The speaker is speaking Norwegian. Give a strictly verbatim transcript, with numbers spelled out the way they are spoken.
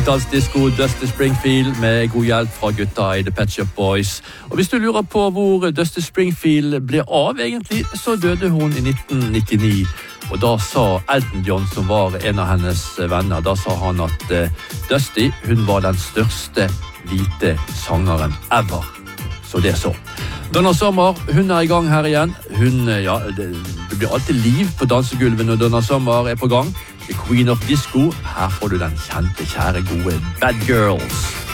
Dansdisko Dusty Springfield med god hjelp fra gutta i The Pet Shop Boys. Og hvis du lurer på hvor Dusty Springfield ble av egentlig, så døde hun i nitten nittini. Og da sa Elton John, som var en av hennes venner, da sa han at uh, Dusty, hun var den største hvite sangeren ever. Så det er så. Donna Summer, hun er i gang her igjen. Hun, ja, det, det blir alltid liv på dansegulvet når Donna Summer er på gang. The Queen of Disco. Her får du den kjente, kjære, gode Bad Girls.